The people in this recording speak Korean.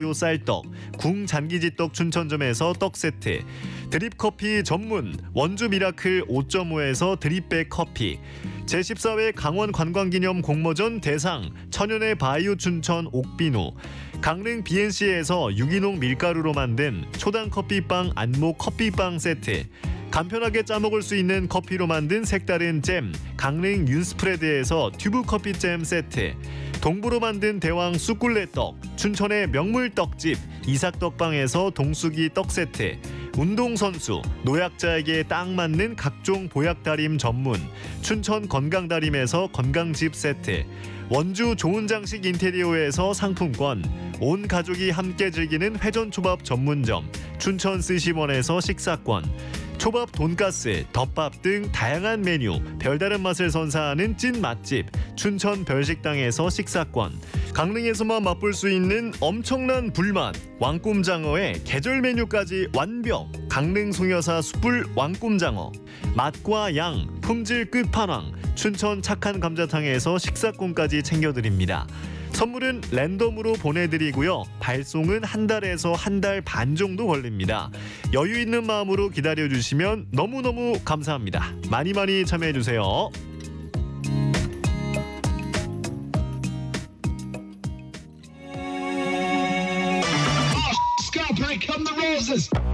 쌀떡, 궁잔기지떡 춘천점에서 떡 세트, 드립커피 전문 원주 미라클 5.5에서 드립백 커피, 제14회 강원관광기념 공모전 대상 천연의 바이오 춘천 옥비누, 강릉 BNC에서 유기농 밀가루로 만든 초당 커피빵 안목 커피빵 세트, 간편하게 짜먹을 수 있는 커피로 만든 색다른 잼 강릉 윤스프레드에서 튜브 커피 잼 세트, 동부로 만든 대왕 쑥굴레떡 춘천의 명물 떡집 이삭떡방에서 동수기 떡 세트, 운동선수 노약자에게 딱 맞는 각종 보약다림 전문 춘천 건강다림에서 건강즙 세트, 원주 좋은 장식 인테리어에서 상품권, 온 가족이 함께 즐기는 회전초밥 전문점 춘천 스시원에서 식사권, 초밥, 돈가스, 덮밥 등 다양한 메뉴, 별다른 맛을 선사하는 찐 맛집 춘천 별식당에서 식사권, 강릉에서만 맛볼 수 있는 엄청난 불맛 왕꿈장어의 계절 메뉴까지 완벽, 강릉 송여사 숯불 왕꿈장어, 맛과 양, 품질 끝판왕 춘천 착한 감자탕에서 식사권까지 챙겨드립니다. 선물은 랜덤으로 보내드리고요. 발송은 한 달에서 한 달 반 정도 걸립니다. 여유 있는 마음으로 기다려주시면 너무너무 감사합니다. 많이 참여해주세요.